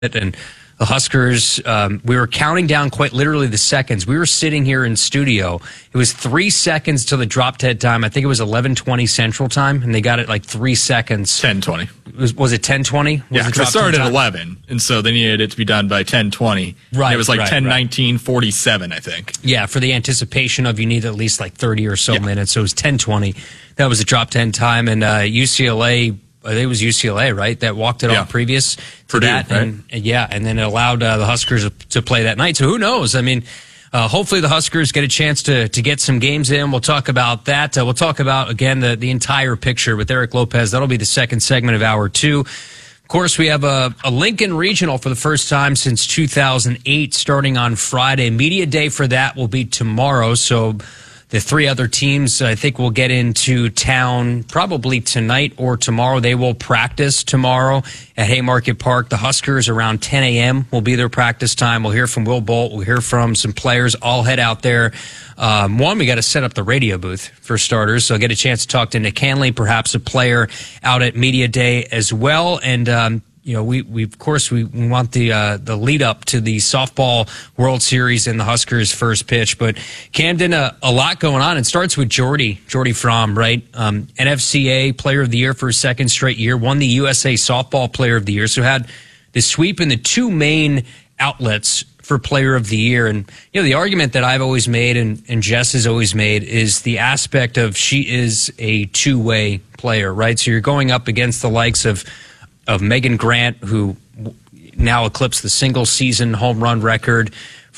And the Huskers, we were counting down quite literally the seconds. We were sitting here in studio. It was 3 seconds till the drop dead time. I think it was 11:20 Central Time, and they got it like 3 seconds. 10:20. Was it 10:20? Yeah, because it started at 11, and so they needed it to be done by 10:20. Right. And it was like 10:19:47, I think. Yeah, for the anticipation of you need at least like 30 or so minutes. So it was 10:20. That was the drop dead time, and UCLA. I think it was UCLA, right, that walked it on previous to Purdue, that. right? And then it allowed the Huskers to play that night. So who knows? I mean, hopefully the Huskers get a chance to get some games in. We'll talk about that. We'll talk about, again, the entire picture with Eric Lopez. That'll be the second segment of Hour 2. Of course, we have a Lincoln Regional for the first time since 2008 starting on Friday. Media Day for that will be tomorrow. So the three other teams, I think, will get into town probably tonight or tomorrow. They will practice tomorrow at Haymarket Park. The Huskers around 10 a.m. will be their practice time. We'll hear from Will Bolt. We'll hear from some players. I'll head out there. We got to set up the radio booth for starters. So I'll get a chance to talk to Nick Hanley, perhaps a player out at Media Day as well. And, we of course want the lead up to the softball World Series and the Huskers' first pitch. But Camden, a lot going on. It starts with Jordy Fromm, right? NFCA Player of the Year for a second straight year. Won the USA Softball Player of the Year. So had the sweep in the two main outlets for Player of the Year. And the argument that I've always made and Jess has always made is the aspect of she is a two-way player, right? So you're going up against the likes of Megan Grant, who now eclipsed the single-season home run record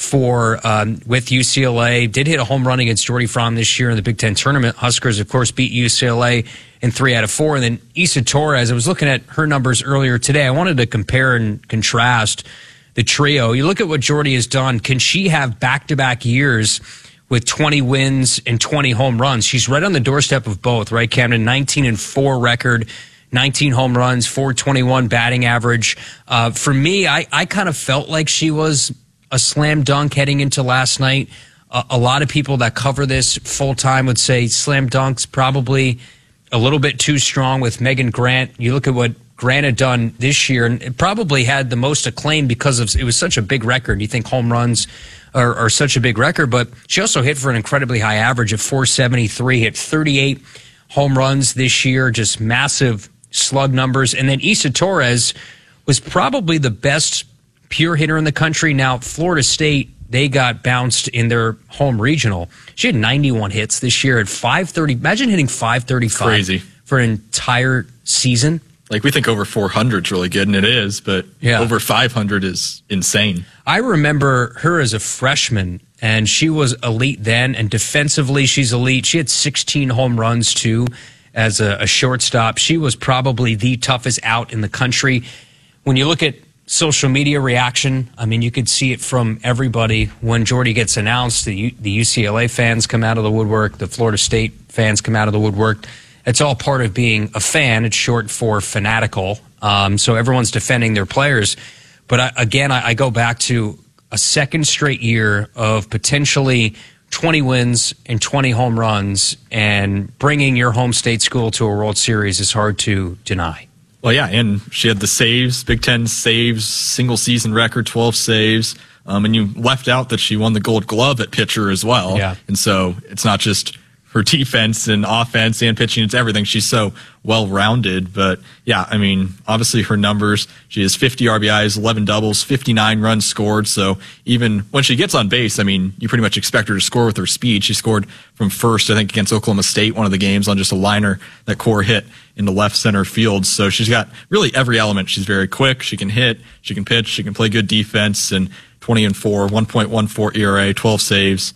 with UCLA. Did hit a home run against Jordy Fromm this year in the Big Ten tournament. Huskers, of course, beat UCLA in 3 out of 4. And then Issa Torres, I was looking at her numbers earlier today. I wanted to compare and contrast the trio. You look at what Jordy has done. Can she have back-to-back years with 20 wins and 20 home runs? She's right on the doorstep of both, right, Camden? 19-4 record. 19 home runs, 421 batting average. For me, I kind of felt like she was a slam dunk heading into last night. A lot of people that cover this full time would say slam dunk's probably a little bit too strong with Megan Grant. You look at what Grant had done this year, and it probably had the most acclaim because it was such a big record. You think home runs are such a big record, but she also hit for an incredibly high average of 473, hit 38 home runs this year, just massive slug numbers. And then Issa Torres was probably the best pure hitter in the country. Now, Florida State, they got bounced in their home regional. She had 91 hits this year at 530. Imagine hitting 535 Crazy. For an entire season. Like, we think over 400 is really good, and it is, but over 500 is insane. I remember her as a freshman, and she was elite then, and defensively she's elite. She had 16 home runs, too, as a shortstop. She was probably the toughest out in the country. When you look at social media reaction, I mean, you could see it from everybody. When Jordy gets announced, the UCLA fans come out of the woodwork, the Florida State fans come out of the woodwork. It's all part of being a fan. It's short for fanatical. So everyone's defending their players. But I go back to a second straight year of potentially 20 wins and 20 home runs, and bringing your home state school to a World Series is hard to deny. Well, yeah, and she had the saves, Big Ten saves, single season record, 12 saves. And you left out that she won the Gold Glove at pitcher as well. Yeah. And so it's not just her defense and offense and pitching, it's everything. She's so well-rounded. But, yeah, I mean, obviously her numbers, she has 50 RBIs, 11 doubles, 59 runs scored. So even when she gets on base, I mean, you pretty much expect her to score with her speed. She scored from first, I think, against Oklahoma State, one of the games, on just a liner that Core hit into left center field. So she's got really every element. She's very quick. She can hit. She can pitch. She can play good defense. And 20-4, 1.14 ERA, 12 saves.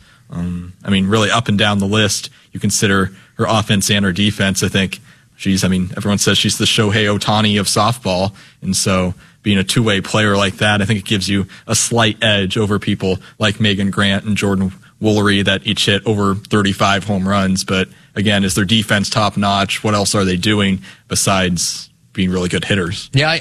I mean, really up and down the list, you consider her offense and her defense. I think everyone says she's the Shohei Ohtani of softball. And so being a two-way player like that, I think it gives you a slight edge over people like Megan Grant and Jordan Woolery that each hit over 35 home runs. But again, is their defense top-notch? What else are they doing besides being really good hitters? Yeah,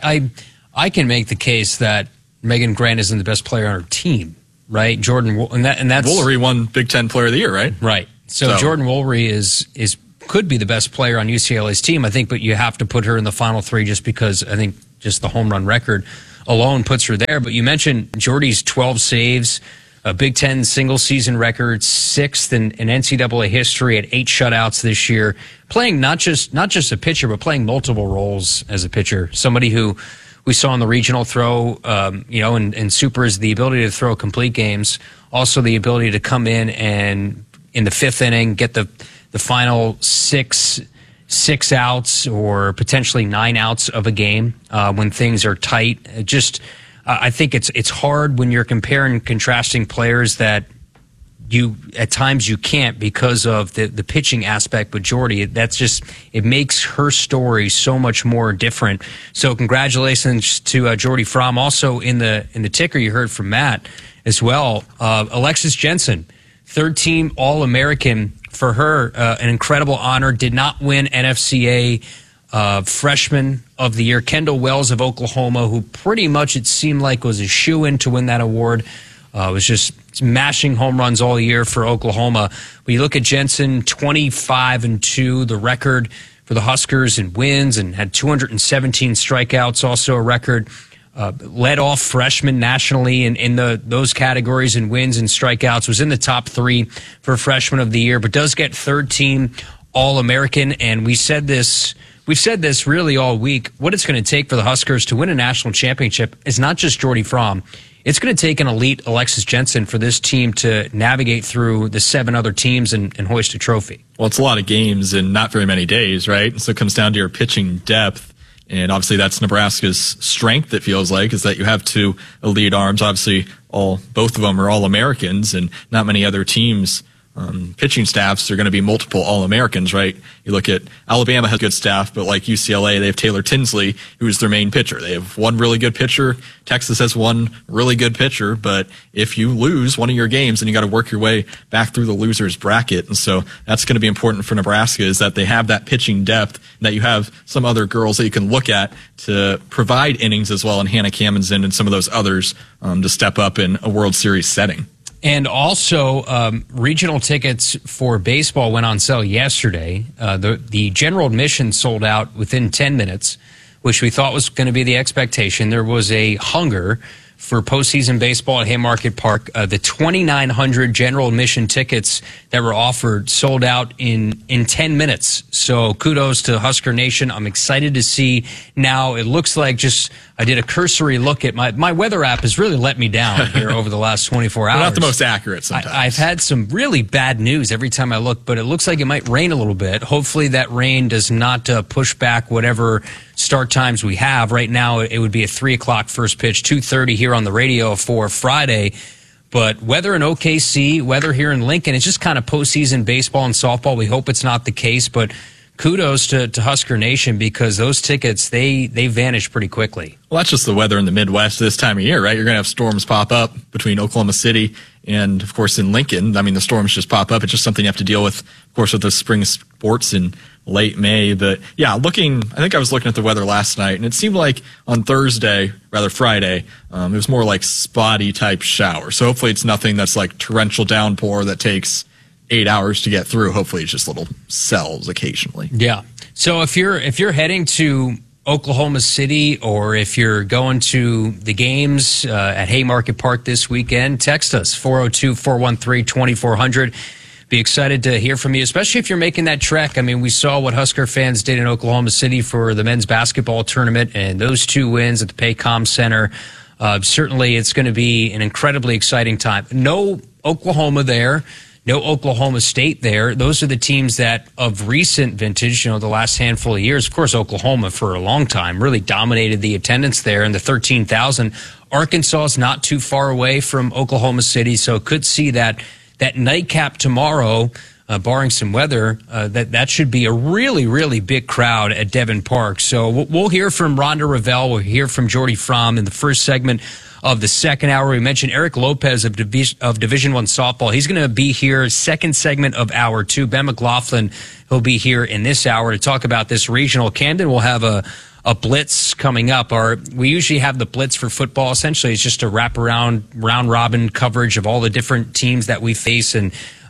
I can make the case that Megan Grant isn't the best player on her team. Right, that's Woolery won Big Ten Player of the Year, right? Right. So Jordan Woolery could be the best player on UCLA's team, I think, but you have to put her in the final three just because I think just the home run record alone puts her there. But you mentioned Jordy's 12 saves, a Big Ten single-season record, 6th in NCAA history at 8 shutouts this year, playing not just a pitcher, but playing multiple roles as a pitcher. Somebody who we saw in the regional throw, and Super is the ability to throw complete games, also the ability to come in and in the 5th inning get the final six outs or potentially 9 outs of a game when things are tight. I think it's hard when you're comparing and contrasting players that at times you can't because of the pitching aspect with Jordy. It makes her story so much more different. So congratulations to Jordy Fromm. Also in the ticker you heard from Matt as well. Alexis Jensen, 3rd team All-American for her, an incredible honor. Did not win NFCA Freshman of the Year. Kendall Wells of Oklahoma, who pretty much it seemed like was a shoo-in to win that award. Was just smashing home runs all year for Oklahoma. When you look at Jensen, 25-2, the record for the Huskers in wins, and had 217 strikeouts, also a record. Led off freshman nationally in those categories in wins and strikeouts. Was in the top 3 for Freshman of the Year, but does get 3rd team All-American. And we've said this really all week. What it's going to take for the Huskers to win a national championship is not just Jordy Fromm. It's going to take an elite Alexis Jensen for this team to navigate through the 7 other teams and hoist a trophy. Well, it's a lot of games in not very many days, right? So it comes down to your pitching depth. And obviously that's Nebraska's strength, it feels like, is that you have 2 elite arms. Obviously, both of them are All-Americans, and not many other teams pitching staffs are going to be multiple All-Americans, right? You look at Alabama has good staff, but like UCLA, they have Taylor Tinsley, who's their main pitcher. They have one really good pitcher. Texas has one really good pitcher, but if you lose one of your games, then you got to work your way back through the losers bracket. And so that's going to be important for Nebraska, is that they have that pitching depth, and that you have some other girls that you can look at to provide innings as well, and Hannah Kamenzen and some of those others to step up in a World Series setting. And also, regional tickets for baseball went on sale yesterday. The general admission sold out within 10 minutes, which we thought was going to be the expectation. There was a hunger for postseason baseball at Haymarket Park. The 2,900 general admission tickets that were offered sold out in 10 minutes. So kudos to Husker Nation. I'm excited to see now. It looks like I did a cursory look at my weather app has really let me down here over the last 24 hours. Not the most accurate sometimes. I've had some really bad news every time I look, but it looks like it might rain a little bit. Hopefully that rain does not push back whatever start times we have. Right now it would be a 3 o'clock first pitch, 2:30 here on the radio for Friday. But weather in OKC, weather here in Lincoln, it's just kind of postseason baseball and softball. We hope it's not the case, but kudos to Husker Nation, because those tickets, they vanish pretty quickly. Well, that's just the weather in the Midwest this time of year, right? You're going to have storms pop up between Oklahoma City and, of course, in Lincoln. I mean, the storms just pop up. It's just something you have to deal with, of course, with the spring sports in late May. But, yeah, I think I was looking at the weather last night, and it seemed like on Friday, it was more like spotty type shower. So hopefully it's nothing that's like torrential downpour that takes 8 hours to get through. Hopefully it's just little cells occasionally. Yeah. So if you're heading to Oklahoma City, or if you're going to the games at Haymarket Park this weekend, text us 402-413-2400. Be excited to hear from you, especially if you're making that trek. I mean, we saw what Husker fans did in Oklahoma City for the men's basketball tournament, and those 2 wins at the Paycom Center. Certainly it's going to be an incredibly exciting time. No Oklahoma there. No Oklahoma State there. Those are the teams that, of recent vintage, the last handful of years, of course, Oklahoma for a long time really dominated the attendance there in the 13,000. Arkansas is not too far away from Oklahoma City, so could see that nightcap tomorrow, barring some weather, that should be a really, really big crowd at Devon Park. So we'll hear from Rhonda Revelle. We'll hear from Jordy Fromm in the first segment of the second hour. We mentioned Eric Lopez of Division I softball. He's going to be here second segment of hour 2. Ben McLaughlin, he'll be here in this hour to talk about this regional. Camden will have a blitz coming up. We usually have the blitz for football. Essentially, it's just a wraparound round robin coverage of all the different teams that we face, and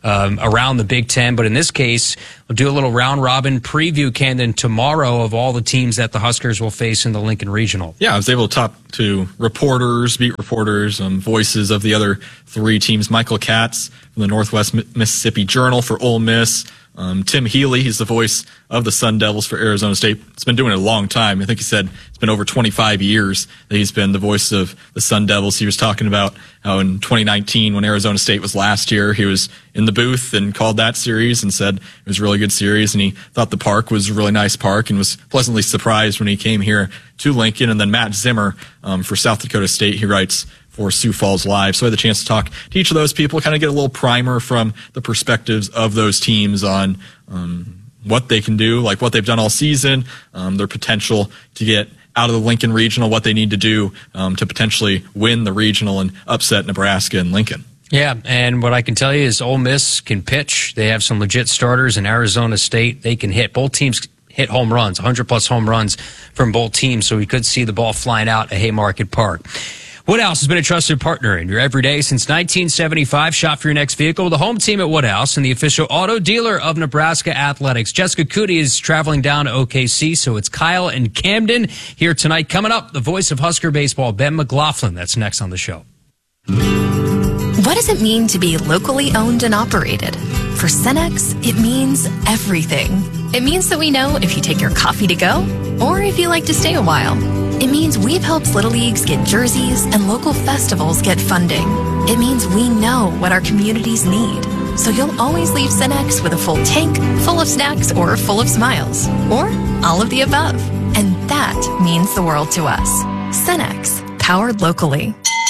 around the Big Ten. But in this case, we'll do a little round robin preview, Camden, tomorrow of all the teams that the Huskers will face in the Lincoln Regional. Yeah, I was able to talk to reporters, beat reporters, voices of the other three teams. Michael Katz from the Northwest Mississippi Journal for Ole Miss. Tim Healy, he's the voice of the Sun Devils for Arizona State. He's been doing it a long time. I think he said it's been over 25 years that he's been the voice of the Sun Devils. He was talking about how in 2019, when Arizona State was last year, he was in the booth and called that series and said it was a really good series, and he thought the park was a really nice park and was pleasantly surprised when he came here to Lincoln. And then Matt Zimmer for South Dakota State, he writes for Sioux Falls Live. So I had the chance to talk to each of those people, kind of get a little primer from the perspectives of those teams on what they can do, like what they've done all season, their potential to get out of the Lincoln Regional, what they need to do to potentially win the regional and upset Nebraska and Lincoln. Yeah, and what I can tell you is Ole Miss can pitch. They have some legit starters. In Arizona State, they can hit. Both teams hit home runs, 100-plus home runs from both teams, so we could see the ball flying out at Haymarket Park. Woodhouse has been a trusted partner in your everyday since 1975. Shop for your next vehicle with the home team at Woodhouse and the official auto dealer of Nebraska Athletics. Jessica Cootie is traveling down to OKC, so it's Kyle and Camden here tonight. Coming up, the voice of Husker baseball, Ben McLaughlin. That's next on the show. What does it mean to be locally owned and operated? For Cenex, it means everything. It means that we know if you take your coffee to go or if you like to stay a while. It means we've helped Little Leagues get jerseys and local festivals get funding. It means we know what our communities need. So you'll always leave Cenex with a full tank, full of snacks, or full of smiles. Or all of the above. And that means the world to us. Cenex, powered locally.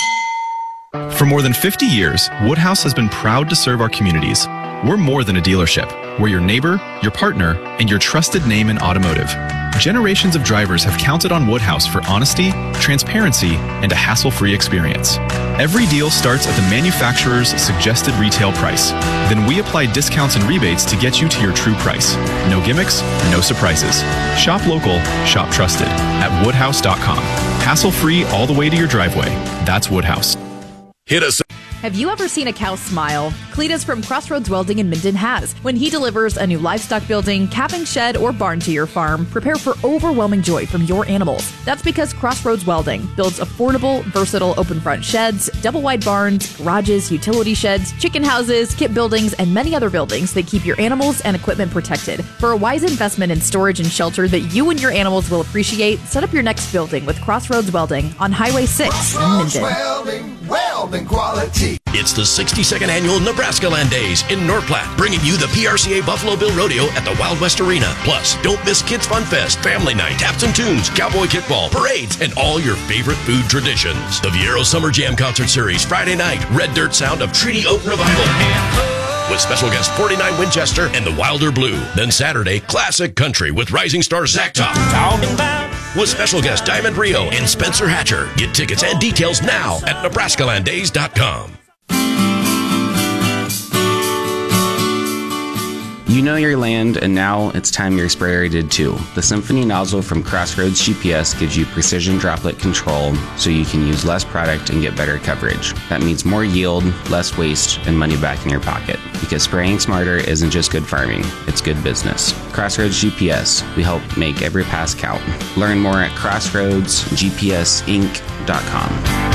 For more than 50 years, Woodhouse has been proud to serve our communities. We're more than a dealership. We're your neighbor, your partner, and your trusted name in automotive. Generations of drivers have counted on Woodhouse for honesty, transparency, and a hassle-free experience. Every deal starts at the manufacturer's suggested retail price. Then we apply discounts and rebates to get you to your true price. No gimmicks, no surprises. Shop local, shop trusted at woodhouse.com. Hassle-free all the way to your driveway. That's Woodhouse. Hit us. Have you ever seen a cow smile? Cletus from Crossroads Welding in Minden has. When he delivers a new livestock building, calving shed, or barn to your farm, prepare for overwhelming joy from your animals. That's because Crossroads Welding builds affordable, versatile open front sheds, double wide barns, garages, utility sheds, chicken houses, kit buildings, and many other buildings that keep your animals and equipment protected. For a wise investment in storage and shelter that you and your animals will appreciate, set up your next building with Crossroads Welding on Highway 6 in Minden. Welding quality. It's the 62nd annual Nebraska Land Days in North Platte, bringing you the PRCA Buffalo Bill Rodeo at the Wild West Arena. Plus, don't miss Kids Fun Fest, Family Night, Taps and Tunes, Cowboy Kickball, parades, and all your favorite food traditions. The Viero Summer Jam Concert Series, Friday night, Red Dirt Sound of Treaty Oak Revival, with special guest 49 Winchester and the Wilder Blue. Then Saturday, Classic Country with rising star Zach Top. With special guest Diamond Rio and Spencer Hatcher. Get tickets and details now at NebraskaLandDays.com. You know your land, and now it's time your sprayer did too. The Symphony nozzle from Crossroads GPS gives you precision droplet control so you can use less product and get better coverage. That means more yield, less waste, and money back in your pocket. Because spraying smarter isn't just good farming, it's good business. Crossroads GPS, we help make every pass count. Learn more at crossroadsgpsinc.com.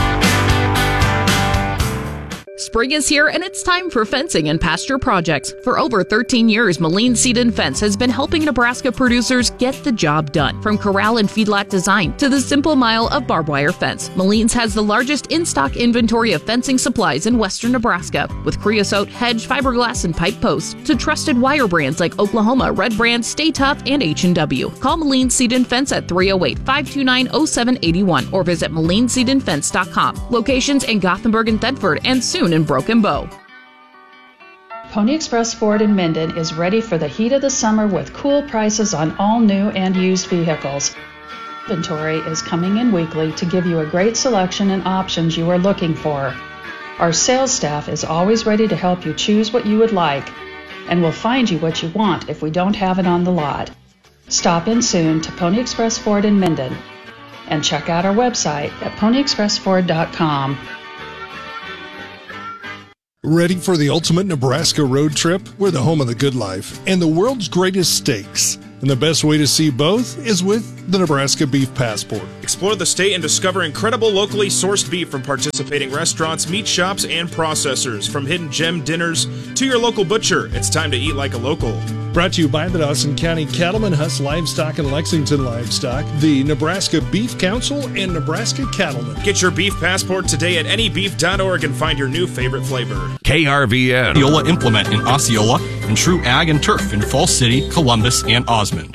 Spring is here and it's time for fencing and pasture projects. For over 13 years, Moline Seed and Fence has been helping Nebraska producers get the job done. From corral and feedlot design to the simple mile of barbed wire fence, Moline's has the largest in-stock inventory of fencing supplies in western Nebraska. With creosote, hedge, fiberglass, and pipe posts to trusted wire brands like Oklahoma, Red Brand, Stay Tough, and H&W. Call Moline Seed and Fence at 308-529-0781 or visit MolineSeedandFence.com. Locations in Gothenburg and Thedford and soon in Broken Bow. Pony Express Ford in Minden is ready for the heat of the summer with cool prices on all new and used vehicles. Inventory is coming in weekly to give you a great selection and options you are looking for. Our sales staff is always ready to help you choose what you would like, and will find you what you want if we don't have it on the lot. Stop in soon to Pony Express Ford in Minden and check out our website at ponyexpressford.com. Ready for the ultimate Nebraska road trip? We're the home of the good life and the world's greatest steaks. And the best way to see both is with the Nebraska Beef Passport. Explore the state and discover incredible locally sourced beef from participating restaurants, meat shops, and processors. From hidden gem dinners to your local butcher, it's time to eat like a local. Brought to you by the Dawson County Cattlemen, Huss Livestock, and Lexington Livestock, the Nebraska Beef Council, and Nebraska Cattlemen. Get your beef passport today at anybeef.org and find your new favorite flavor. KRVN. Neola Implement in Osceola and True Ag and Turf in Falls City, Columbus, and Osmond.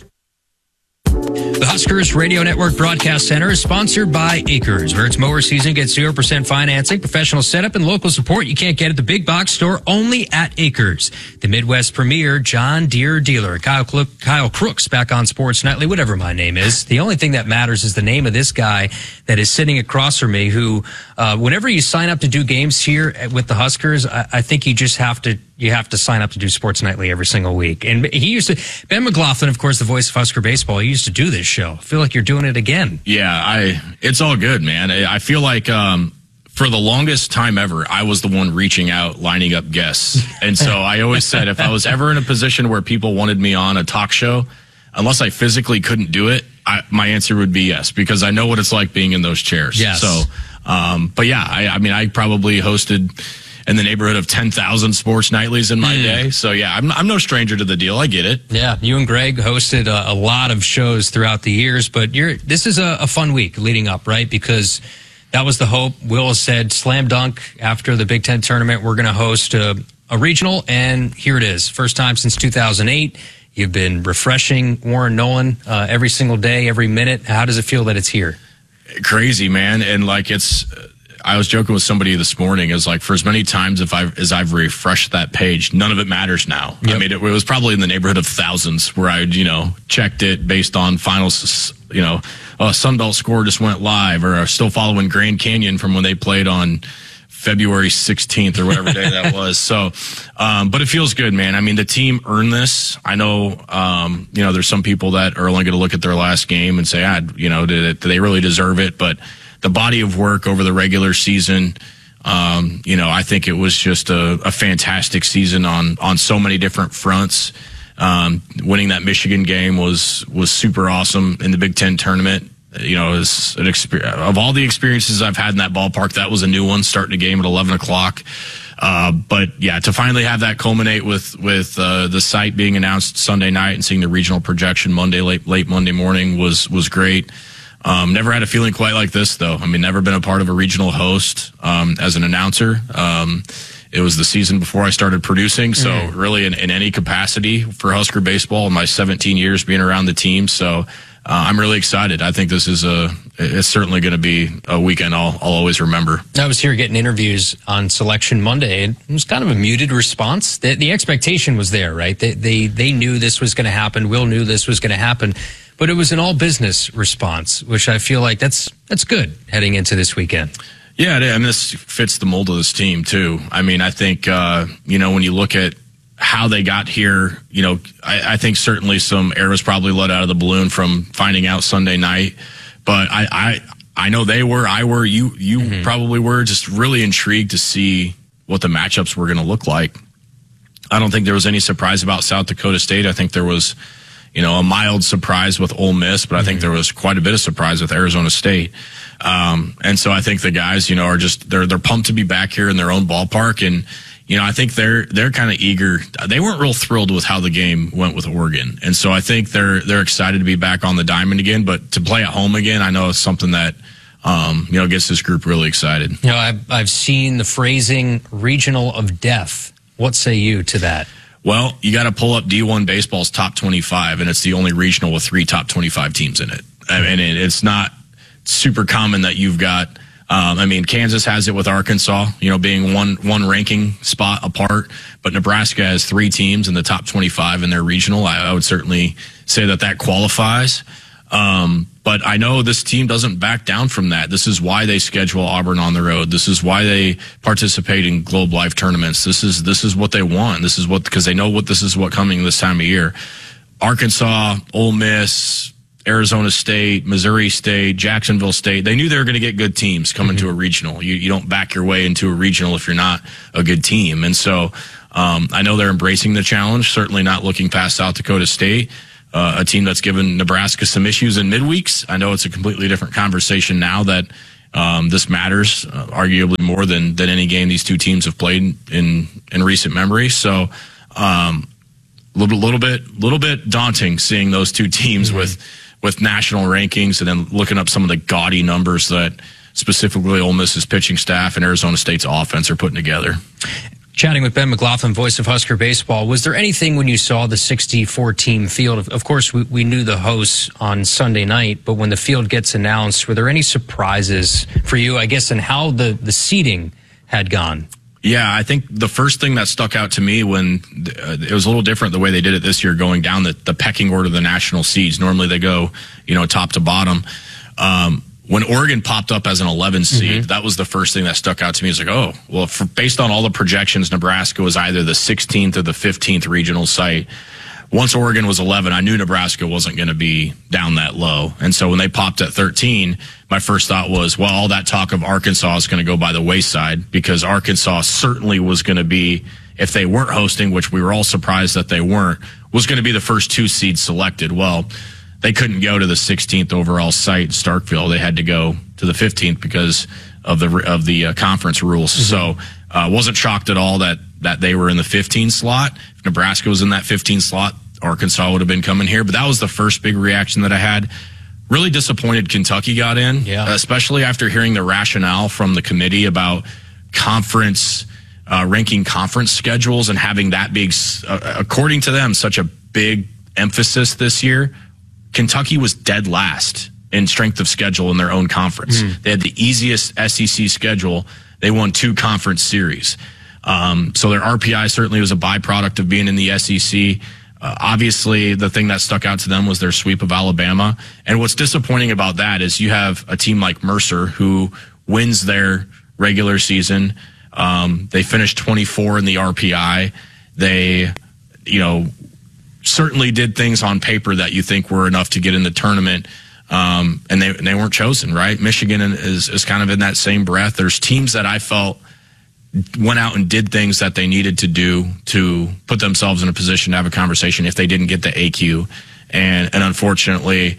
The Huskers Radio Network Broadcast Center is sponsored by Acres, where it's mower season. Get 0% financing, professional setup, and local support you can't get at the big box store, only at Acres. The Midwest premier John Deere dealer. Kyle Crooks back on Sports Nightly, whatever my name is. The only thing that matters is the name of this guy that is sitting across from me, who, whenever you sign up to do games here with the Huskers, I think you just have to sign up to do Sports Nightly every single week. And Ben McLaughlin, of course, the voice of Husker baseball, he used to do this show. I feel like you're doing it again. Yeah, it's all good, man. I feel like for the longest time ever, I was the one reaching out, lining up guests. And so I always said if I was ever in a position where people wanted me on a talk show, unless I physically couldn't do it, my answer would be yes, because I know what it's like being in those chairs. Yes. So, but yeah, I probably hosted in the neighborhood of 10,000 Sports Nightlies in my day. So yeah, I'm no stranger to the deal. I get it. Yeah, you and Greg hosted a lot of shows throughout the years, but this is a fun week leading up, right? Because that was the hope. Will said, slam dunk, after the Big Ten tournament, we're going to host a regional, and here it is. First time since 2008. You've been refreshing Warren Nolan every single day, every minute. How does it feel that it's here? Crazy, man. And like I was joking with somebody this morning, is like, for as many times as I've refreshed that page, none of it matters now. Yep. I mean, it was probably in the neighborhood of thousands where I, checked it based on finals, Sunbelt Score just went live, or still following Grand Canyon from when they played on February 16th or whatever day that was. So, but it feels good, man. I mean, the team earned this. I know, there's some people that are only going to look at their last game and say, do they really deserve it? But the body of work over the regular season, I think it was just a fantastic season on so many different fronts. Winning that Michigan game was super awesome in the Big Ten tournament. Is an experience. Of all the experiences I've had in that ballpark, that was a new one, starting a game at 11 o'clock. But yeah, to finally have that culminate with the site being announced Sunday night and seeing the regional projection late Monday morning was great. Never had a feeling quite like this, though. I mean, never been a part of a regional host as an announcer. It was the season before I started producing, so really in any capacity for Husker baseball in my 17 years being around the team. So I'm really excited. I think this is it's certainly going to be a weekend I'll always remember. I was here getting interviews on Selection Monday, and it was kind of a muted response. The expectation was there, right? They knew this was going to happen. Will knew this was going to happen. But it was an all-business response, which I feel like that's good heading into this weekend. Yeah, and this fits the mold of this team, too. I mean, I think, when you look at how they got here, I think certainly some air was probably let out of the balloon from finding out Sunday night. But I know they were, you probably were just really intrigued to see what the matchups were going to look like. I don't think there was any surprise about South Dakota State. I think there was, a mild surprise with Ole Miss, but I think there was quite a bit of surprise with Arizona State. And so I think the guys, are just, they're pumped to be back here in their own ballpark. And, I think they're kind of eager. They weren't real thrilled with how the game went with Oregon. And so I think they're excited to be back on the diamond again, but to play at home again, I know it's something that, gets this group really excited. I've seen the phrasing regional of death. What say you to that? Well, you got to pull up D1 Baseball's top 25, and it's the only regional with 3 top 25 teams in it. And it's not super common that you've got, Kansas has it with Arkansas, being one ranking spot apart, but Nebraska has 3 teams in the top 25 in their regional. I would certainly say that qualifies. But I know this team doesn't back down from that. This is why they schedule Auburn on the road. This is why they participate in Globe Life tournaments. This is what they want. Because they know this is what coming this time of year. Arkansas, Ole Miss, Arizona State, Missouri State, Jacksonville State. They knew they were going to get good teams coming to a regional. You don't back your way into a regional if you're not a good team. And so I know they're embracing the challenge, certainly not looking past South Dakota State, a team that's given Nebraska some issues in midweeks. I know it's a completely different conversation now that this matters arguably more than any game these two teams have played in recent memory. So little bit daunting seeing those two teams with national rankings and then looking up some of the gaudy numbers that specifically Ole Miss's pitching staff and Arizona State's offense are putting together. Chatting with Ben McLaughlin, voice of Husker baseball. Was there anything when you saw the 64-team field? Of course, we knew the hosts on Sunday night, but when the field gets announced, were there any surprises for you, I guess, in how the seeding had gone? Yeah, I think the first thing that stuck out to me when it was a little different the way they did it this year, going down the pecking order of the national seeds. Normally they go, top to bottom. When Oregon popped up as an 11 seed, that was the first thing that stuck out to me. It's like, oh, well, based on all the projections, Nebraska was either the 16th or the 15th regional site. Once Oregon was 11, I knew Nebraska wasn't going to be down that low. And so when they popped at 13, my first thought was, well, all that talk of Arkansas is going to go by the wayside, because Arkansas certainly was going to be, if they weren't hosting, which we were all surprised that they weren't, was going to be the first 2 seeds selected. Well, they couldn't go to the 16th overall site, Starkville. They had to go to the 15th because of the conference rules. So wasn't shocked at all that they were in the 15 slot. If Nebraska was in that 15 slot, Arkansas would have been coming here. But that was the first big reaction that I had. Really disappointed Kentucky got in, especially after hearing the rationale from the committee about conference ranking conference schedules and having that big, according to them, such a big emphasis this year. Kentucky was dead last in strength of schedule in their own conference. They had the easiest SEC schedule. They won 2 conference series. So their RPI certainly was a byproduct of being in the SEC. Obviously, the thing that stuck out to them was their sweep of Alabama. And what's disappointing about that is you have a team like Mercer who wins their regular season. They finished 24 in the RPI. They, certainly did things on paper that you think were enough to get in the tournament. And they weren't chosen, right? Michigan is kind of in that same breath. There's teams that I felt went out and did things that they needed to do to put themselves in a position to have a conversation if they didn't get the AQ. And unfortunately,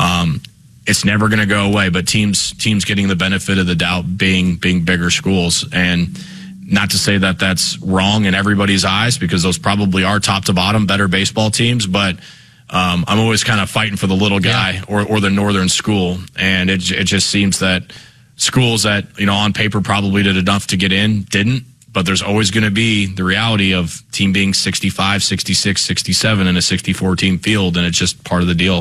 it's never going to go away, but teams getting the benefit of the doubt being bigger schools. And not to say that that's wrong in everybody's eyes, because those probably are top to bottom better baseball teams, but I'm always kind of fighting for the little guy or the northern school. And it just seems that schools that, on paper probably did enough to get in, didn't. But there's always going to be the reality of team being 65, 66, 67 in a 64-team field, and it's just part of the deal.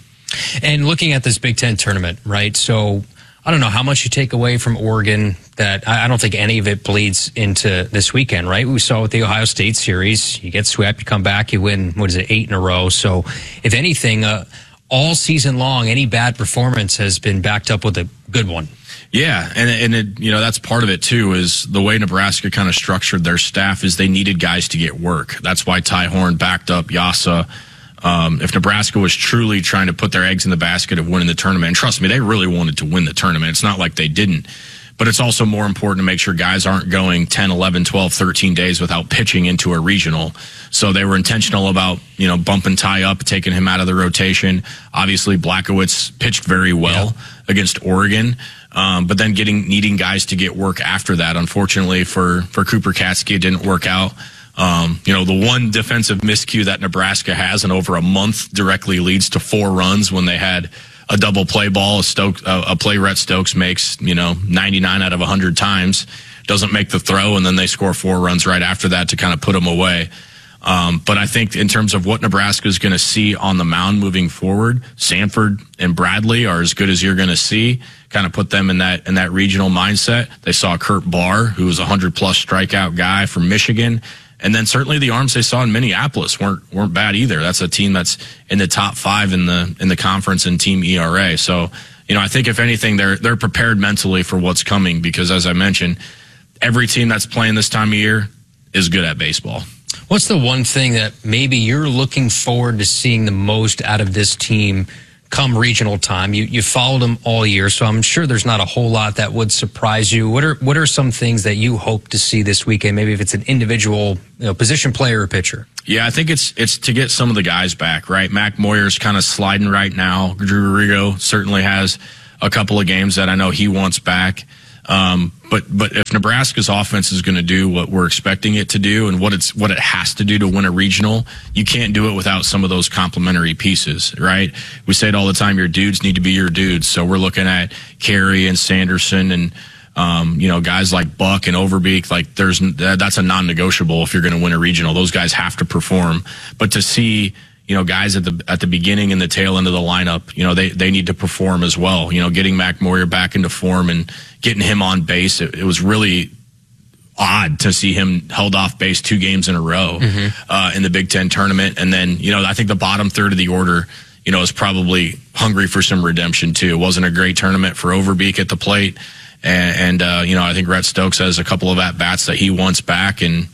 And looking at this Big Ten tournament, right, so I don't know how much you take away from Oregon that I don't think any of it bleeds into this weekend, right? We saw with the Ohio State series, you get swept, you come back, you win, 8 in a row. So if anything, all season long, any bad performance has been backed up with a good one. Yeah, and it, that's part of it too, is the way Nebraska kind of structured their staff is they needed guys to get work. That's why Ty Horn backed up Yasa. If Nebraska was truly trying to put their eggs in the basket of winning the tournament, and trust me, they really wanted to win the tournament. It's not like they didn't. But it's also more important to make sure guys aren't going 10, 11, 12, 13 days without pitching into a regional. So they were intentional about, bumping Ty up, taking him out of the rotation. Obviously, Blackowitz pitched very well against Oregon. But then needing guys to get work after that. Unfortunately for Cooper Katsky, it didn't work out. The one defensive miscue that Nebraska has in over a month directly leads to 4 runs when they had a double play ball. A play Rhett Stokes makes, 99 out of 100 times, doesn't make the throw, and then they score 4 runs right after that to kind of put them away. But I think in terms of what Nebraska is going to see on the mound moving forward, Sanford and Bradley are as good as you're going to see. Kind of put them in that regional mindset. They saw Kurt Barr, who was a 100-plus strikeout guy from Michigan. And then certainly the arms they saw in Minneapolis weren't bad either. That's a team that's in the top 5 in the conference in team ERA. So, I think if anything, they're prepared mentally for what's coming, because as I mentioned, every team that's playing this time of year is good at baseball. What's the one thing that maybe you're looking forward to seeing the most out of this team come regional time. You followed him all year, so I'm sure there's not a whole lot that would surprise you. What are some things that you hope to see this weekend? Maybe if it's an individual, position player or pitcher. Yeah, I think it's to get some of the guys back, right? Mac Moyer's kind of sliding right now. Drew Rigo certainly has a couple of games that I know he wants back. But if Nebraska's offense is going to do what we're expecting it to do and what it has to do to win a regional, you can't do it without some of those complementary pieces, right? We say it all the time, your dudes need to be your dudes. So we're looking at Carey and Sanderson and, guys like Buck and Overbeek, like that's a non-negotiable if you're going to win a regional. Those guys have to perform. But to see, guys at the beginning and the tail end of the lineup, they need to perform as well. Getting Mac Moyer back into form and getting him on base, it was really odd to see him held off base 2 games in a row in the Big Ten tournament. And then, I think the bottom third of the order, is probably hungry for some redemption too. It wasn't a great tournament for Overbeek at the plate. And I think Rhett Stokes has a couple of at-bats that he wants back. And,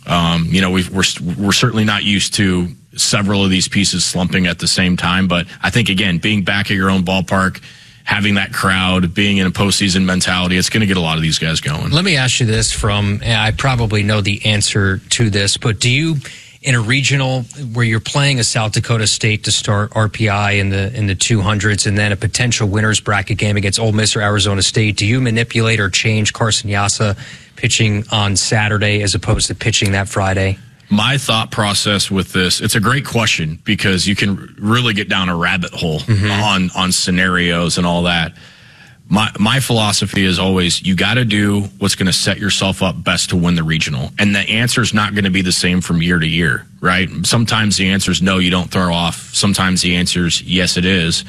we're certainly not used to several of these pieces slumping at the same time. But I think, again, being back at your own ballpark, having that crowd, being in a postseason mentality, it's going to get a lot of these guys going. Let me ask you this I probably know the answer to this, but do you, in a regional where you're playing a South Dakota State to start RPI in the 200s and then a potential winner's bracket game against Ole Miss or Arizona State, do you manipulate or change Carson Yassa pitching on Saturday as opposed to pitching that Friday? My thought process with this, it's a great question because you can really get down a rabbit hole on scenarios and all that. My philosophy is always, you got to do what's going to set yourself up best to win the regional. And the answer is not going to be the same from year to year, right? Sometimes the answer is no, you don't throw off. Sometimes the answer is yes, it is.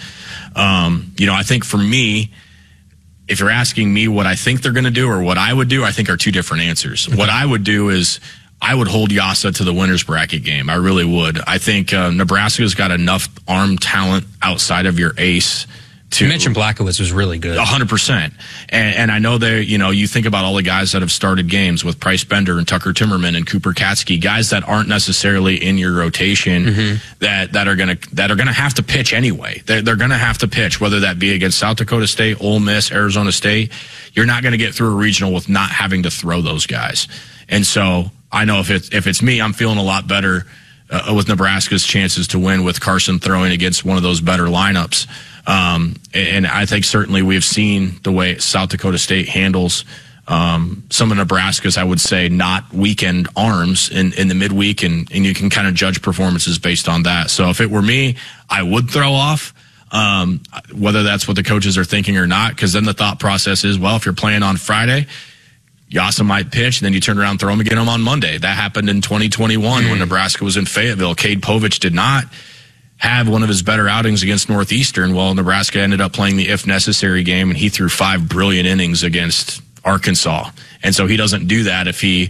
I think for me, if you're asking me what I think they're going to do or what I would do, I think are 2 different answers. What I would do is I would hold Yassa to the winner's bracket game. I really would. I think Nebraska's got enough arm talent outside of your ace. You mentioned Blackowitz was really good. 100%. And I know you think about all the guys that have started games with Price Bender and Tucker Timmerman and Cooper Katsky, guys that aren't necessarily in your rotation that are going to have to pitch anyway. They're going to have to pitch, whether that be against South Dakota State, Ole Miss, Arizona State. You're not going to get through a regional with not having to throw those guys. And so I know if it's me, I'm feeling a lot better with Nebraska's chances to win with Carson throwing against one of those better lineups. And I think certainly we've seen the way South Dakota State handles some of Nebraska's, I would say, not weekend arms in the midweek, and you can kind of judge performances based on that. So if it were me, I would throw off, whether that's what the coaches are thinking or not, because then the thought process is, well, if you're playing on Friday, Yassa might pitch, and then you turn around and throw him again on Monday. That happened in 2021 when Nebraska was in Fayetteville. Cade Povich did not have one of his better outings against Northeastern. Well, Nebraska ended up playing the if necessary game, and he threw 5 brilliant innings against Arkansas. And so he doesn't do that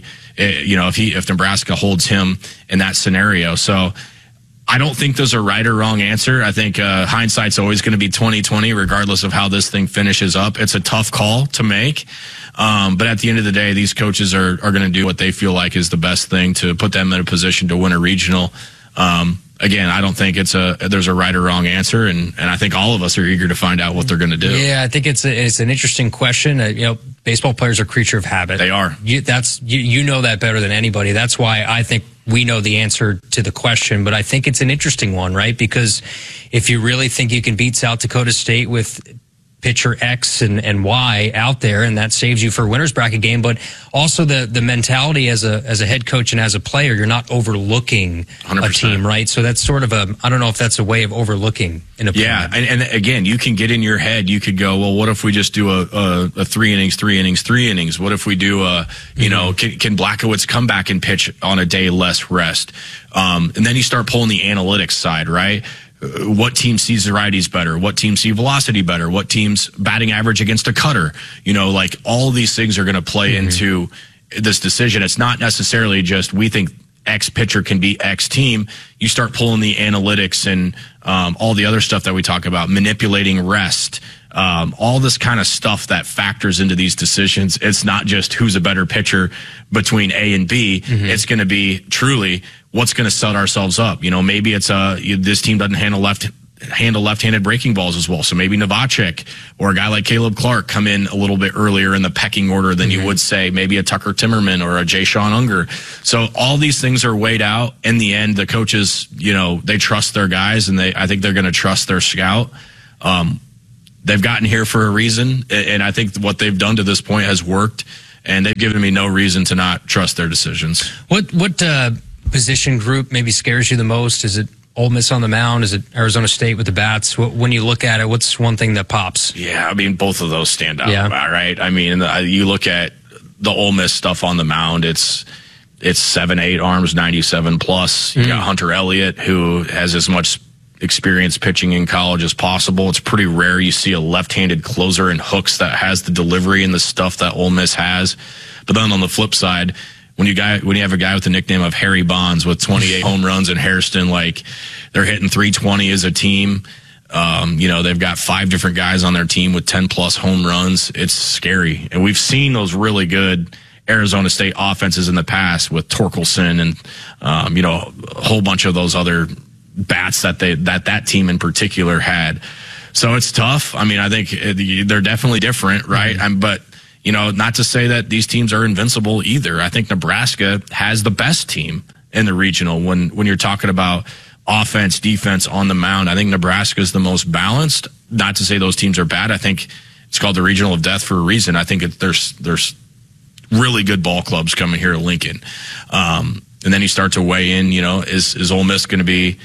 if Nebraska holds him in that scenario. So I don't think there's a right or wrong answer. I think hindsight's always going to be 20/20, regardless of how this thing finishes up. It's a tough call to make. But at the end of the day, these coaches are going to do what they feel like is the best thing to put them in a position to win a regional. Again, I don't think there's a right or wrong answer, and I think all of us are eager to find out what they're going to do. Yeah, I think it's an interesting question. Baseball players are a creature of habit. They are. You know that better than anybody. That's why I think we know the answer to the question, but I think it's an interesting one, right? Because if you really think you can beat South Dakota State with pitcher X and Y out there, and that saves you for a winner's bracket game, but also the mentality as a head coach and as a player, you're not overlooking 100%. A team, right? So that's sort of I don't know if that's a way of overlooking an opponent. Yeah, and again, you can get in your head, you could go, well, what if we just do a 3 innings, 3 innings, 3 innings? What if we do can Blackowitz come back and pitch on a day less rest? And then you start pulling the analytics side, right? What team sees the righties better? What teams see velocity better? What team's batting average against a cutter? Like all of these things are going to play into this decision. It's not necessarily just we think X pitcher can beat X team. You start pulling the analytics and all the other stuff that we talk about, manipulating rest, all this kind of stuff that factors into these decisions. It's not just who's a better pitcher between A and B. It's going to be truly what's going to set ourselves up. Maybe it's this team doesn't handle handle left-handed breaking balls as well. So maybe Novacek or a guy like Caleb Clark come in a little bit earlier in the pecking order than you would say maybe a Tucker Timmerman or a Jay Sean Unger. So all these things are weighed out. In the end, the coaches, they trust their guys, and I think they're going to trust their scout. They've gotten here for a reason, and I think what they've done to this point has worked, and they've given me no reason to not trust their decisions. What position group maybe scares you the most? Is it Ole Miss on the mound? Is it Arizona State with the bats? When you look at it, what's one thing that pops? Yeah, I mean, both of those stand out, right? I mean, you look at the Ole Miss stuff on the mound, it's 7-8 arms, 97 plus. You got Hunter Elliott, who has as much experience pitching in college as possible. It's pretty rare you see a left-handed closer and hooks that has the delivery and the stuff that Ole Miss has. But then on the flip side, when you have a guy with the nickname of Harry Bonds with 28 home runs in Hairston, like they're hitting 320 as a team. They've got 5 different guys on their team with 10 plus home runs. It's scary. And we've seen those really good Arizona State offenses in the past with Torkelson and, a whole bunch of those other bats that team in particular had. So it's tough. I mean, I think they're definitely different, right? But not to say that these teams are invincible either. I think Nebraska has the best team in the regional when you're talking about offense, defense on the mound. I think Nebraska is the most balanced. Not to say those teams are bad. I think it's called the Regional of Death for a reason. I think there's really good ball clubs coming here to Lincoln. And then you start to weigh in, is Ole Miss going to be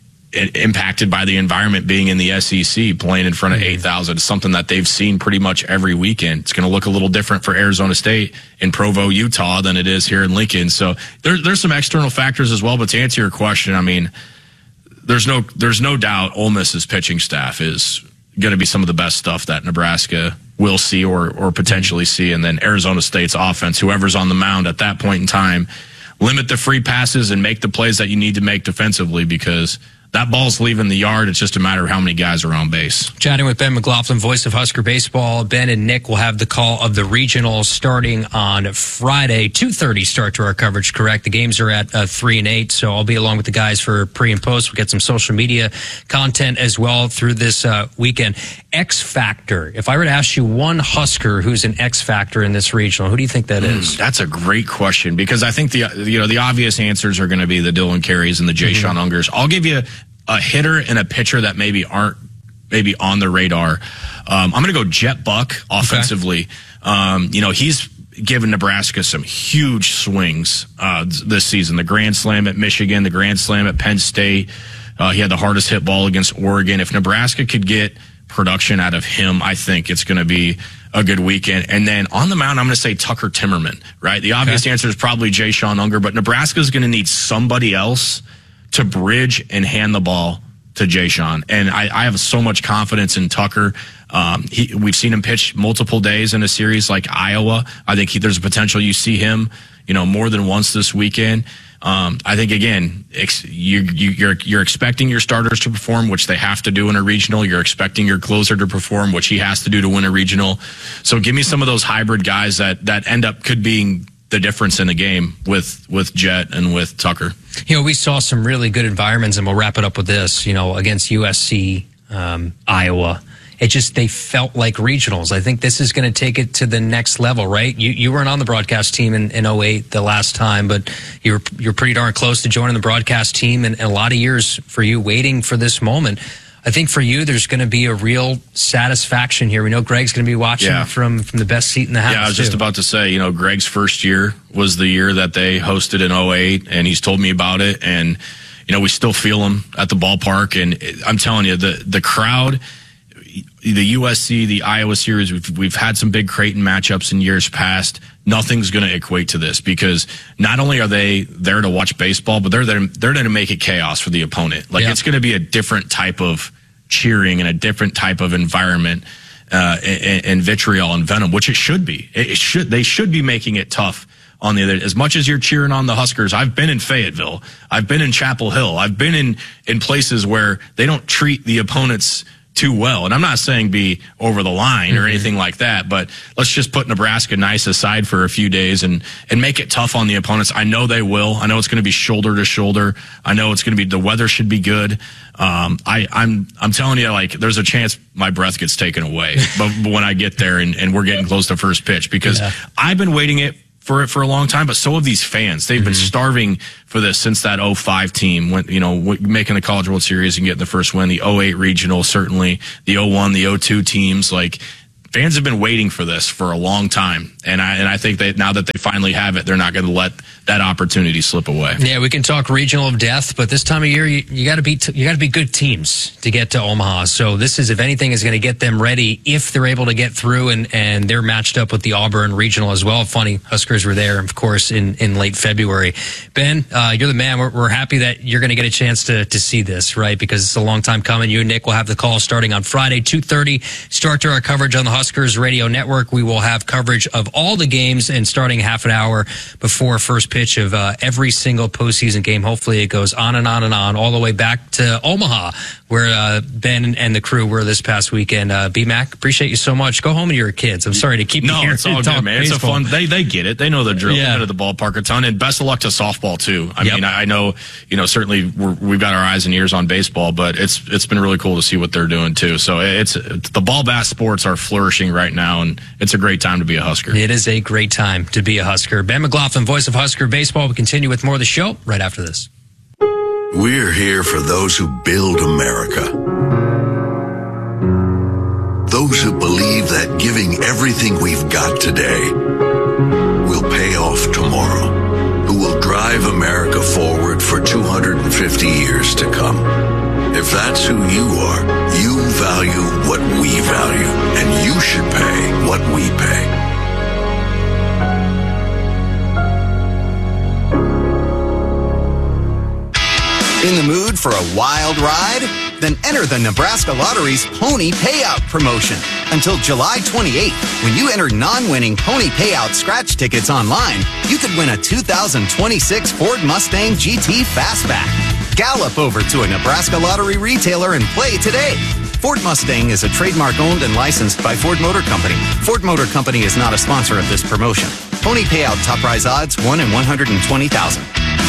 impacted by the environment being in the SEC, playing in front of 8,000, something that they've seen pretty much every weekend. It's going to look a little different for Arizona State in Provo, Utah than it is here in Lincoln. So there's some external factors as well. But to answer your question, I mean, there's no doubt Ole Miss's pitching staff is going to be some of the best stuff that Nebraska will see or potentially see. And then Arizona State's offense, whoever's on the mound at that point in time, limit the free passes and make the plays that you need to make defensively, because that ball's leaving the yard. It's just a matter of how many guys are on base. Chatting with Ben McLaughlin, voice of Husker Baseball. Ben and Nick will have the call of the regional starting on Friday. 2:30 start to our coverage, correct? The games are at 3 and 8, so I'll be along with the guys for pre and post. We'll get some social media content as well through this weekend. X Factor. If I were to ask you one Husker who's an X Factor in this regional, who do you think that is? That's a great question, because I think the obvious answers are going to be the Dylan Careys and the Jay Sean Ungers. I'll give you a hitter and a pitcher that maybe aren't on the radar. I'm going to go Jet Buck offensively. Okay. He's given Nebraska some huge swings this season. The Grand Slam at Michigan, the Grand Slam at Penn State. He had the hardest hit ball against Oregon. If Nebraska could get production out of him, I think it's going to be a good weekend. And then on the mound, I'm going to say Tucker Timmerman, right? The obvious answer is probably Jay Sean Unger, but Nebraska's going to need somebody else to bridge and hand the ball to Jay Sean. And I have so much confidence in Tucker. We've seen him pitch multiple days in a series like Iowa. I think there's a potential you see him, more than once this weekend. I think, again, you're expecting your starters to perform, which they have to do in a regional. You're expecting your closer to perform, which he has to do to win a regional. So give me some of those hybrid guys that end up could being the difference in the game with Jet and with Tucker. We saw some really good environments, and we'll wrap it up with this, against USC, Iowa. They felt like regionals. I think this is going to take it to the next level, right? You weren't on the broadcast team in 08 the last time, but you're pretty darn close to joining the broadcast team, and a lot of years for you waiting for this moment. I think for you, there's going to be a real satisfaction here. We know Greg's going to be watching from the best seat in the house. Yeah, I was just about to say, Greg's first year was the year that they hosted in 08, and he's told me about it. And, we still feel him at the ballpark. And I'm telling you, the crowd, the USC, the Iowa series, we've had some big Creighton matchups in years past. Nothing's going to equate to this, because not only are they there to watch baseball, but they're there to make it chaos for the opponent. It's going to be a different type of cheering and a different type of environment, and vitriol and venom, which it should be. They should be making it tough on the other. As much as you're cheering on the Huskers, I've been in Fayetteville, I've been in Chapel Hill, I've been in places where they don't treat the opponent's too well. And I'm not saying be over the line or anything like that, but let's just put Nebraska nice aside for a few days and make it tough on the opponents. I know they will. I know it's going to be shoulder to shoulder. I know it's going to be, the weather should be good. I'm telling you, like, there's a chance my breath gets taken away but when I get there and we're getting close to first pitch, because I've been waiting for a long time, but so have these fans. They've been starving for this since that 05 team went, making the College World Series and getting the first win, the 08 regional, certainly the 01, the 02 teams. Like, fans have been waiting for this for a long time. And I think that now that they finally have it, they're not going to let that opportunity slip away. Yeah, we can talk regional of death, but this time of year, you got to be good teams to get to Omaha. So this is, if anything, is going to get them ready if they're able to get through, and they're matched up with the Auburn regional as well. Funny, Huskers were there, of course, in late February. Ben, you're the man. We're happy that you're going to get a chance to see this, right? Because it's a long time coming. You and Nick will have the call starting on Friday, 2:30. Start to our coverage on the Huskers Radio Network. We will have coverage of all the games, and starting half an hour before first pitch of every single postseason game. Hopefully it goes on and on and on all the way back to Omaha, where Ben and the crew were this past weekend. B-Mac, appreciate you so much. Go home to your kids. I'm sorry to keep you here. No, it's all good, man. It's a fun. They get it. They know the drill. Yeah. They've been at the ballpark a ton, and best of luck to softball too. I mean, I know, certainly we've got our eyes and ears on baseball, but it's been really cool to see what they're doing too. So it's the ball bat sports are flourishing right now, and it's a great time to be a Husker. It is a great time to be a Husker. Ben McLaughlin, voice of Husker Baseball. We continue with more of the show right after this. We're here for those who build America. Those who believe that giving everything we've got today will pay off tomorrow. Who will drive America forward for 250 years to come. If that's who you are, you value what we value, and you should pay what we pay. In the mood for a wild ride? Then enter the Nebraska Lottery's Pony Payout promotion. Until July 28th, when you enter non-winning Pony Payout scratch tickets online, you could win a 2026 Ford Mustang GT Fastback. Gallop over to a Nebraska Lottery retailer and play today. Ford Mustang is a trademark owned and licensed by Ford Motor Company. Ford Motor Company is not a sponsor of this promotion. Pony Payout top prize odds 1 in 120,000.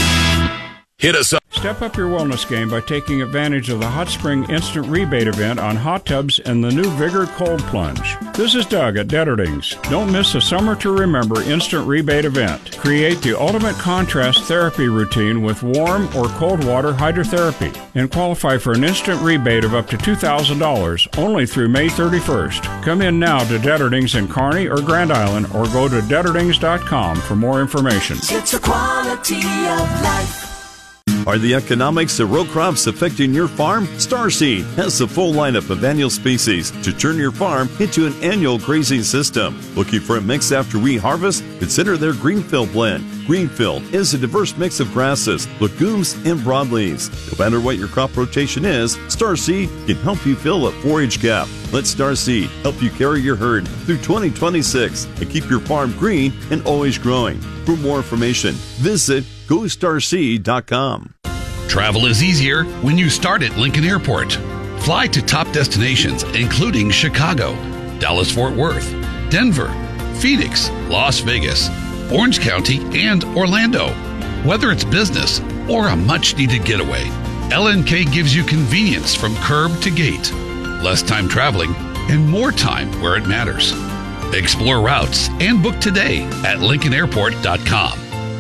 Hit us up. Step up your wellness game by taking advantage of the Hot Spring Instant Rebate event on hot tubs and the new Vigor Cold Plunge. This is Doug at Detterdings. Don't miss the Summer to Remember Instant Rebate event. Create the ultimate contrast therapy routine with warm or cold water hydrotherapy and qualify for an instant rebate of up to $2,000 only through May 31st. Come in now to Detterdings in Kearney or Grand Island, or go to Detterdings.com for more information. It's a quality of life. Are the economics of row crops affecting your farm? Starseed has a full lineup of annual species to turn your farm into an annual grazing system. Looking for a mix after we harvest? Consider their Greenfield blend. Greenfield is a diverse mix of grasses, legumes, and broadleaves. No matter what your crop rotation is, Starseed can help you fill a forage gap. Let Starseed help you carry your herd through 2026 and keep your farm green and always growing. For more information, visit GoStarseed.com. Travel is easier when you start at Lincoln Airport. Fly to top destinations including Chicago, Dallas-Fort Worth, Denver, Phoenix, Las Vegas, Orange County, and Orlando. Whether it's business or a much-needed getaway, LNK gives you convenience from curb to gate, less time traveling, and more time where it matters. Explore routes and book today at LincolnAirport.com.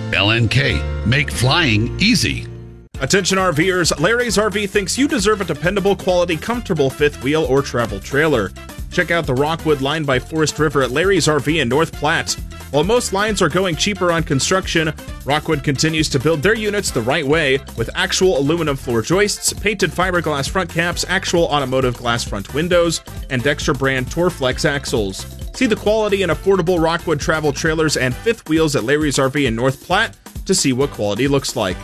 LNK, make flying easy. Attention RVers, Larry's RV thinks you deserve a dependable, quality, comfortable fifth wheel or travel trailer. Check out the Rockwood line by Forest River at Larry's RV in North Platte. While most lines are going cheaper on construction, Rockwood continues to build their units the right way with actual aluminum floor joists, painted fiberglass front caps, actual automotive glass front windows, and Dexter brand Torflex axles. See the quality and affordable Rockwood travel trailers and fifth wheels at Larry's RV in North Platte to see what quality looks like.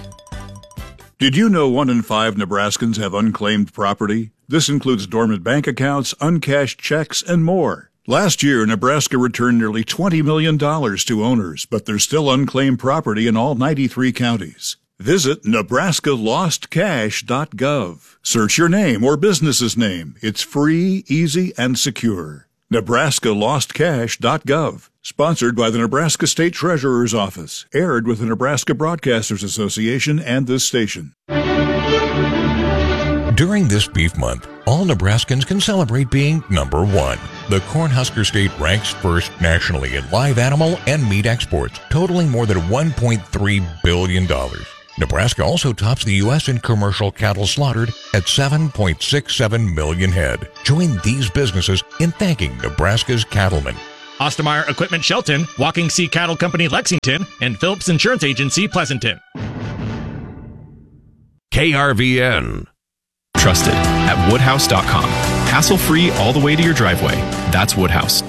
Did you know 1 in 5 Nebraskans have unclaimed property? This includes dormant bank accounts, uncashed checks, and more. Last year, Nebraska returned nearly $20 million to owners, but there's still unclaimed property in all 93 counties. Visit NebraskaLostCash.gov. Search your name or business's name. It's free, easy, and secure. NebraskaLostCash.gov. Sponsored by the Nebraska State Treasurer's Office. Aired with the Nebraska Broadcasters Association and this station. During this beef month, all Nebraskans can celebrate being number one. The Cornhusker State ranks first nationally in live animal and meat exports, totaling more than $1.3 billion. Nebraska also tops the U.S. in commercial cattle slaughtered at 7.67 million head. Join these businesses in thanking Nebraska's cattlemen. Ostermeyer Equipment Shelton, Walking Sea Cattle Company Lexington, and Phillips Insurance Agency Pleasanton. KRVN. Trusted at Woodhouse.com. Hassle-free all the way to your driveway. That's Woodhouse.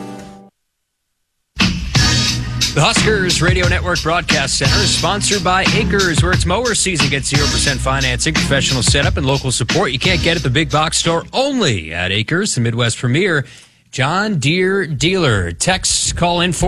The Huskers Radio Network Broadcast Center is sponsored by Acres, where it's mower season. Get 0% financing, professional setup, and local support you can't get at the big box store, only at Acres, the Midwest premier John Deere dealer. Text, call in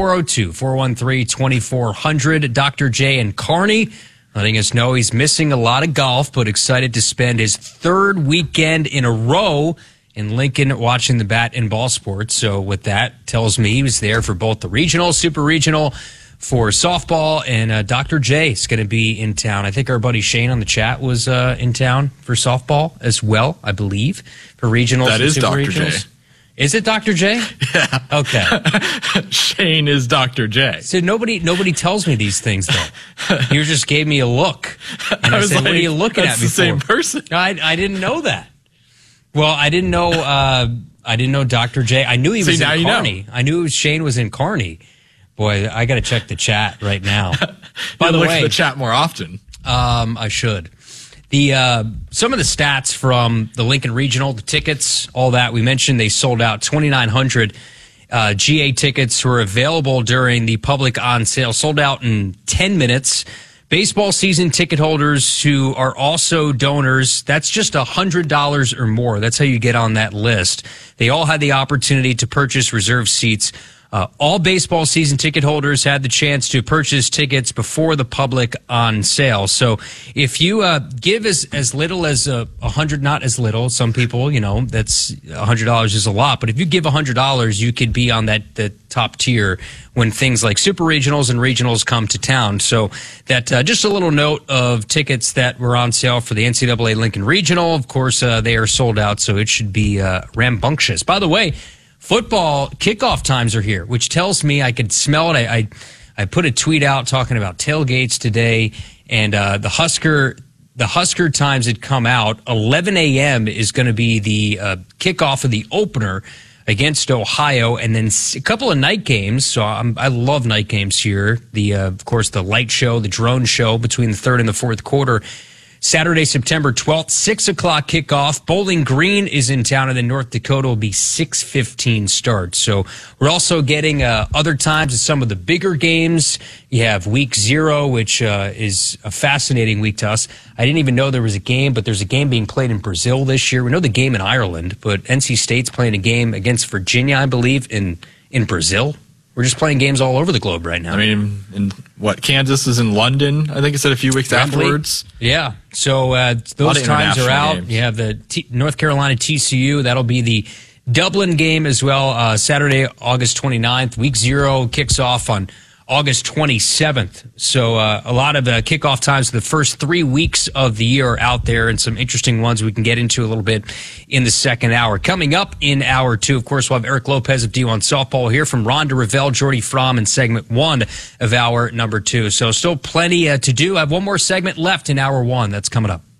402-413-2400. Dr. J in Kearney letting us know he's missing a lot of golf, but excited to spend his third weekend in a row in Lincoln watching the bat and ball sports. So with that, tells me he was there for both the regional, super regional, for softball, and Dr. J is going to be in town. I think our buddy Shane on the chat was in town for softball as well, I believe, for regionals. That is Dr. J. Is it Dr. J? Yeah. Okay. Shane is Dr. J. So nobody tells me these things, though. You just gave me a look. And I said, like, what are you looking at me the same person. I didn't know that. Well, I didn't know Dr. J. I knew he was in Kearney. I knew Shane was in Kearney. Boy, I got to check the chat right now. By the way, look at the chat more often. I should. Some of the stats from the Lincoln Regional, the tickets, all that we mentioned, they sold out 2,900 GA tickets were available during the public on sale, sold out in 10 minutes. Baseball season ticket holders who are also donors, that's just $100 or more. That's how you get on that list. They all had the opportunity to purchase reserved seats. All baseball season ticket holders had the chance to purchase tickets before the public on sale. So if you give as little as $100, not as little, some people, that's $100 is a lot. But if you give $100, you could be on the top tier when things like super regionals and regionals come to town. So that just a little note of tickets that were on sale for the NCAA Lincoln Regional. Of course, they are sold out, so it should be rambunctious. By the way, football kickoff times are here, which tells me I could smell it. I put a tweet out talking about tailgates today, and the Husker times had come out. 11 a.m. is going to be the kickoff of the opener against Ohio, and then a couple of night games. So I love night games here. Of course, the light show, the drone show between the third and the fourth quarter. Saturday, September 12th, 6 o'clock kickoff. Bowling Green is in town, and then North Dakota will be 6:15 start. So we're also getting other times at some of the bigger games. You have week 0, which is a fascinating week to us. I didn't even know there was a game, but there's a game being played in Brazil this year. We know the game in Ireland, but NC State's playing a game against Virginia, I believe, in Brazil. We're just playing games all over the globe right now. I mean, Kansas is in London, I think it said a few weeks afterwards. Yeah. So those times are out. Games. You have the North Carolina TCU. That'll be the Dublin game as well. Saturday, August 29th. Week 0 kicks off on August 27th. So a lot of kickoff times for the first 3 weeks of the year are out there, and some interesting ones we can get into a little bit in the second hour. Coming up in hour 2, of course, we'll have Eric Lopez of D1 Softball here from Rhonda Revelle, Jordy Fromm in segment 1 of hour number 2. So still plenty to do. I have one more segment left in hour 1. That's coming up.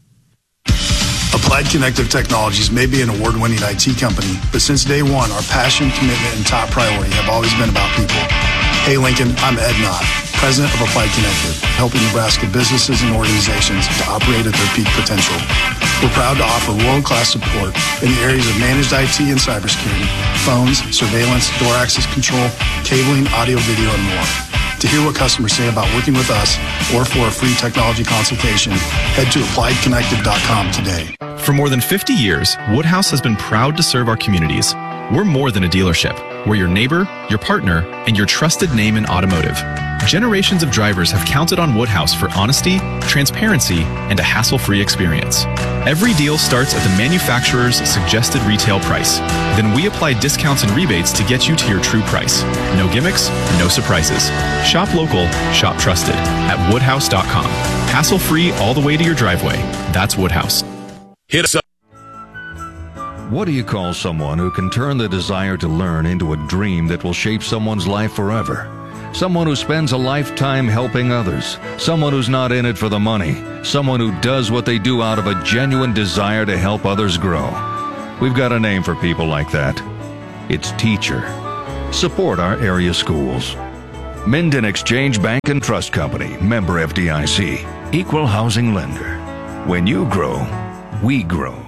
Applied Connective Technologies may be an award-winning IT company, but since day one, our passion, commitment, and top priority have always been about people. Hey Lincoln, I'm Ed Knott, President of Applied Connective, helping Nebraska businesses and organizations to operate at their peak potential. We're proud to offer world-class support in the areas of managed IT and cybersecurity, phones, surveillance, door access control, cabling, audio, video, and more. To hear what customers say about working with us or for a free technology consultation, head to appliedconnective.com today. For more than 50 years, Woodhouse has been proud to serve our communities. We're more than a dealership. We're your neighbor, your partner, and your trusted name in automotive. Generations of drivers have counted on Woodhouse for honesty, transparency, and a hassle-free experience. Every deal starts at the manufacturer's suggested retail price. Then we apply discounts and rebates to get you to your true price. No gimmicks, no surprises. Shop local, shop trusted at woodhouse.com. Hassle-free all the way to your driveway. That's Woodhouse. Hit us up. What do you call someone who can turn the desire to learn into a dream that will shape someone's life forever? Someone who spends a lifetime helping others. Someone who's not in it for the money. Someone who does what they do out of a genuine desire to help others grow. We've got a name for people like that. It's teacher. Support our area schools. Minden Exchange Bank and Trust Company, member FDIC, equal housing lender. When you grow, we grow.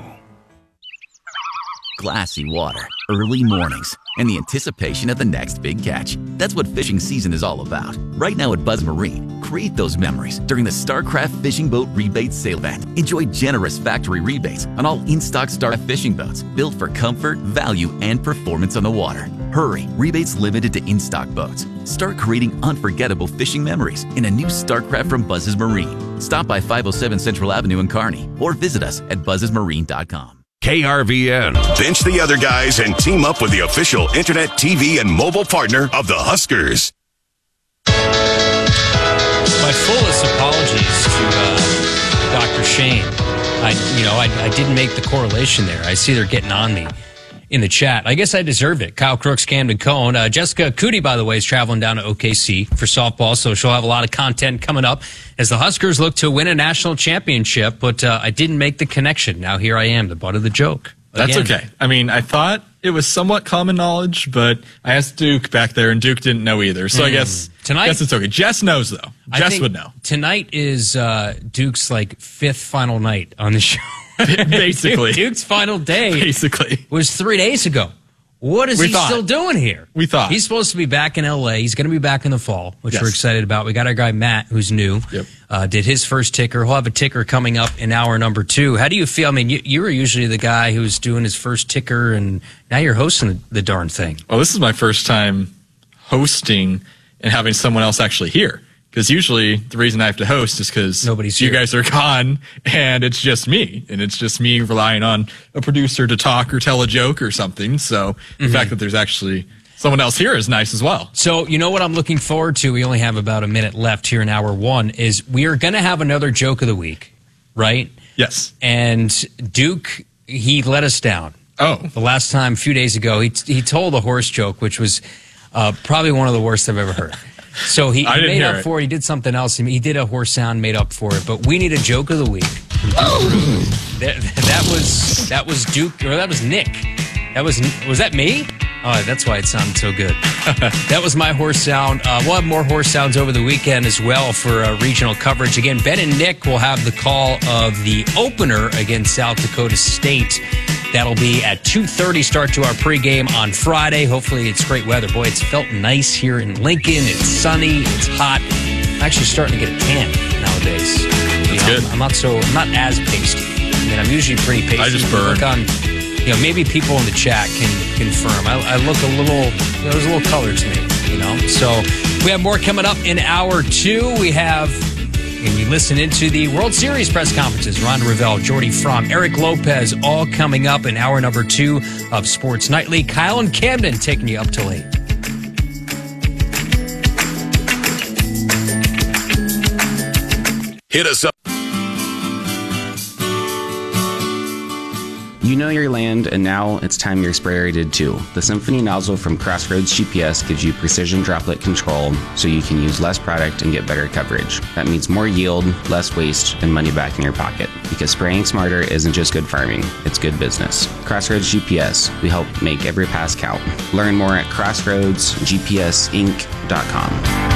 Glassy water, early mornings, and the anticipation of the next big catch. That's what fishing season is all about. Right now at Buzz Marine, create those memories during the StarCraft Fishing Boat Rebate Sale Event. Enjoy generous factory rebates on all in-stock StarCraft fishing boats, built for comfort, value, and performance on the water. Hurry, rebates limited to in-stock boats. Start creating unforgettable fishing memories in a new StarCraft from Buzz's Marine. Stop by 507 Central Avenue in Kearney or visit us at buzzesmarine.com. KRVN. Bench the other guys and team up with the official internet, TV, and mobile partner of the Huskers. My fullest apologies to Dr. Shane. I didn't make the correlation there. I see they're getting on me in the chat. I guess I deserved it. Kyle Crooks, Camden Cohen. Jessica Cootie, by the way, is traveling down to OKC for softball, so she'll have a lot of content coming up as the Huskers look to win a national championship, but I didn't make the connection. Now here I am, the butt of the joke. That's okay. I mean, I thought it was somewhat common knowledge, but I asked Duke back there, and Duke didn't know either. So I guess it's okay. Jess knows, though. Jess would know. Tonight is Duke's, fifth final night on the show. Basically. Duke's final day basically was 3 days ago. What is he still doing here? We thought. He's supposed to be back in L.A. He's going to be back in the fall, which we're excited about. We got our guy Matt, who's new. Yep. Did his first ticker. He'll have a ticker coming up in hour number 2. How do you feel? I mean, you were usually the guy who's doing his first ticker, and now you're hosting the darn thing. Well, this is my first time hosting and having someone else actually here. Because usually the reason I have to host is because you guys are gone and it's just me. And it's just me relying on a producer to talk or tell a joke or something. So the fact that there's actually someone else here is nice as well. So you know what I'm looking forward to? We only have about a minute left here in hour 1 is we are going to have another joke of the week, right? Yes. And Duke, he let us down. Oh. The last time, a few days ago, he told a horse joke, which was probably one of the worst I've ever heard. So he made up for it. He did something else. He did a horse sound, made up for it. But we need a joke of the week. That was Duke, or that was Nick. Was that me? Oh, that's why it sounded so good. That was my horse sound. We'll have more horse sounds over the weekend as well for regional coverage. Again, Ben and Nick will have the call of the opener against South Dakota State. That'll be at 2:30 start to our pregame on Friday. Hopefully it's great weather. Boy, it's felt nice here in Lincoln. It's sunny. It's hot. I'm actually starting to get a tan nowadays. That's good. I'm not as pasty. I mean, I'm usually pretty pasty. I just burn. Maybe people in the chat can confirm. I look a little, there's a little color to me, So we have more coming up in hour 2. We have... And you listen into the World Series press conferences. Ron Revelle, Jordy Fromm, Eric Lopez, all coming up in hour number 2 of Sports Nightly. Kyle and Camden taking you up till 8. Hit us up. You know your land, and now it's time your sprayer did too. The Symphony nozzle from Crossroads GPS gives you precision droplet control so you can use less product and get better coverage. That means more yield, less waste, and money back in your pocket. Because spraying smarter isn't just good farming, it's good business. Crossroads GPS, we help make every pass count. Learn more at crossroadsgpsinc.com.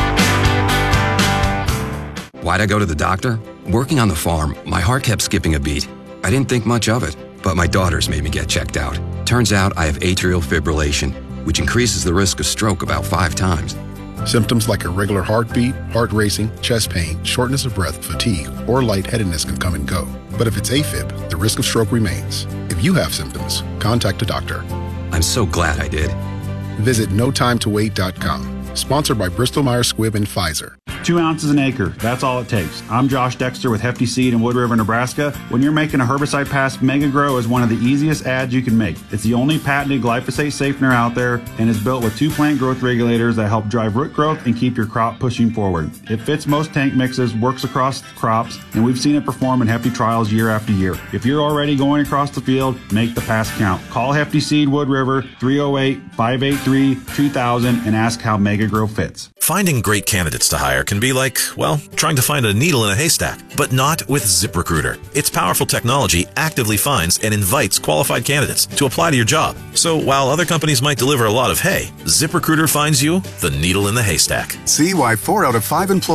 Why'd I go to the doctor? Working on the farm, my heart kept skipping a beat. I didn't think much of it. But my daughters made me get checked out. Turns out I have atrial fibrillation, which increases the risk of stroke about 5 times. Symptoms like irregular heartbeat, heart racing, chest pain, shortness of breath, fatigue, or lightheadedness can come and go. But if it's AFib, the risk of stroke remains. If you have symptoms, contact a doctor. I'm so glad I did. Visit notimetowait.com. Sponsored by Bristol Myers Squibb and Pfizer. 2 ounces an acre. That's all it takes. I'm Josh Dexter with Hefty Seed in Wood River, Nebraska. When you're making a herbicide pass, Mega Grow is one of the easiest ads you can make. It's the only patented glyphosate safener out there and is built with 2 plant growth regulators that help drive root growth and keep your crop pushing forward. It fits most tank mixes, works across crops, and we've seen it perform in Hefty trials year after year. If you're already going across the field, make the pass count. Call Hefty Seed Wood River 308-583-2000 and ask how Mega Grow fits. Finding great candidates to hire can be like, well, trying to find a needle in a haystack, but not with ZipRecruiter. Its powerful technology actively finds and invites qualified candidates to apply to your job. So while other companies might deliver a lot of hay, ZipRecruiter finds you the needle in the haystack. See why 4 out of 5 employees